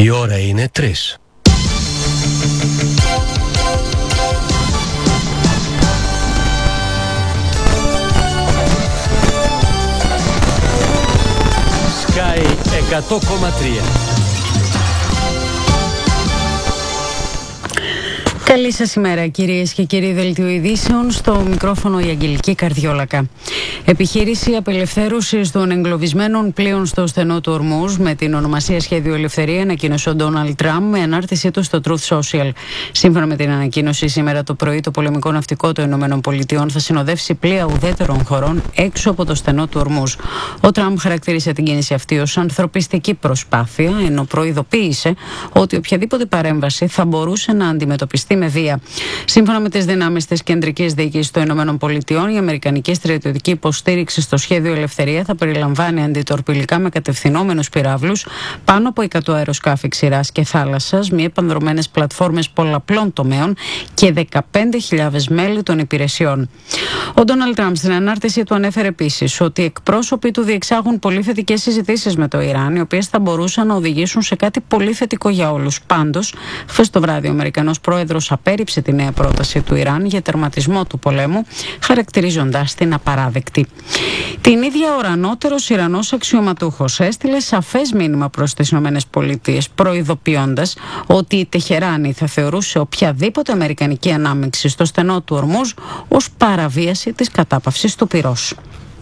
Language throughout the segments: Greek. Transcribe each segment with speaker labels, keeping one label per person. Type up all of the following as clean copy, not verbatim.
Speaker 1: Η ώρα είναι 3. Sky 100,3.
Speaker 2: Καλή σας ημέρα, κυρίες και κύριοι. Δελτίο ειδήσεων, στο μικρόφωνο η Αγγελική Καρδιόλακα. Επιχείρηση απελευθέρωσης των εγκλωβισμένων πλοίων στο στενό του Ορμούζ με την ονομασία Σχέδιο Ελευθερία ανακοίνωσε ο Ντόναλντ Τραμπ με ανάρτησή του στο Truth Social. Σύμφωνα με την ανακοίνωση, σήμερα το πρωί το πολεμικό ναυτικό των ΗΠΑ θα συνοδεύσει πλοία ουδέτερων χωρών έξω από το στενό του Ορμούζ. Ο Τραμπ χαρακτήρισε την κίνηση αυτή ως ανθρωπιστική προσπάθεια, ενώ προειδοποίησε ότι οποιαδήποτε παρέμβαση θα μπορούσε να αντιμετωπιστεί με βία. Σύμφωνα με τις δυνάμεις της κεντρικής διοίκησης των ΗΠΑ, η αμερικανική στρατιωτική υποστήριξη στο Σχέδιο Ελευθερία θα περιλαμβάνει αντιτορπιλικά με κατευθυνόμενους πυράβλους, πάνω από 100 αεροσκάφη ξηράς και θάλασσας, μη επανδρωμένες πλατφόρμες πολλαπλών τομέων και 15.000 μέλη των υπηρεσιών. Ο Ντόναλντ Τραμπ στην ανάρτησή του ανέφερε επίσης ότι οι εκπρόσωποι του διεξάγουν πολύ θετικές συζητήσεις με το Ιράν, οι οποίες θα μπορούσαν να οδηγήσουν σε κάτι πολύ θετικό για όλους. Πάντως, χθες το βράδυ ο Αμερικανός πρόεδρος απέρριψε τη νέα πρόταση του Ιράν για τερματισμό του πολέμου, χαρακτηρίζοντας την απαράδεκτη. Την ίδια ώρα, ανώτερος Ιρανός αξιωματούχος έστειλε σαφές μήνυμα προς τις ΗΠΑ, προειδοποιώντας ότι η Τεχεράνη θα θεωρούσε οποιαδήποτε αμερικανική ανάμειξη στο στενό του Ορμούζ ως παραβίαση της κατάπαυσης του πυρός.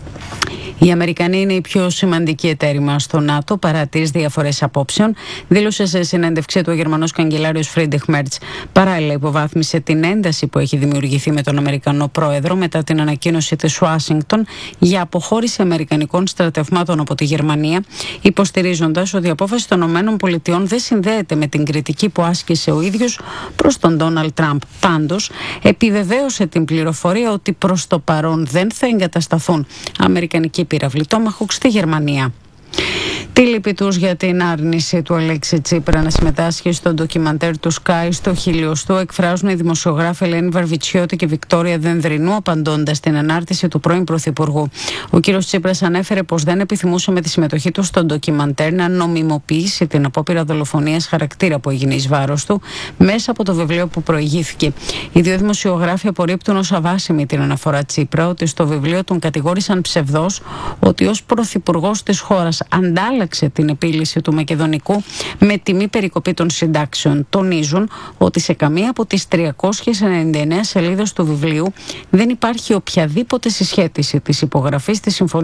Speaker 2: Οι Αμερικανοί είναι η πιο σημαντική εταίροι μας στο ΝΑΤΟ παρά τις διαφορές απόψεων, δήλωσε σε συνέντευξή του ο Γερμανός καγκελάριος Φρίντριχ Μέρτς. Παράλληλα, υποβάθμισε την ένταση που έχει δημιουργηθεί με τον Αμερικανό πρόεδρο μετά την ανακοίνωση της Ουάσιγκτον για αποχώρηση αμερικανικών στρατευμάτων από τη Γερμανία, υποστηρίζοντας ότι η απόφαση των ΗΠΑ δεν συνδέεται με την κριτική που άσκησε ο ίδιος προς τον Ντόναλντ Τραμπ. Πάντως, επιβεβαίωσε την πληροφορία ότι προς το παρόν δεν θα εγκατασταθούν αμερικανικοί πυραυλοί Τόμαχοκ στη Γερμανία. Τι λύπη τους για την άρνηση του Αλέξη Τσίπρα να συμμετάσχει στο ντοκιμαντέρ του Sky στο χιλιοστό εκφράζουν οι δημοσιογράφοι Ελένη Βαρβιτσιώτη και Βικτόρια Δενδρινού, απαντώντας στην ανάρτηση του πρώην Πρωθυπουργού. Ο κύριος Τσίπρας ανέφερε πως δεν επιθυμούσε με τη συμμετοχή του στο ντοκιμαντέρ να νομιμοποιήσει την απόπειρα δολοφονίας χαρακτήρα που έγινε εις βάρος του μέσα από το βιβλίο που προηγήθηκε. Οι δύο δημοσιογράφοι απορρίπτουν ως αβάσιμη την αναφορά Τσίπρα ότι στο βιβλίο τον κατηγόρησαν ψευδώς ότι ως πρωθυπουργός της χώρας αντάλλαξε την επίλυση του Μακεδονικού με τιμή περικοπή των συντάξεων. Τονίζουν ότι σε καμία από τις 399 σελίδες του βιβλίου δεν υπάρχει οποιαδήποτε συσχέτιση της υπογραφής της συμφωνίας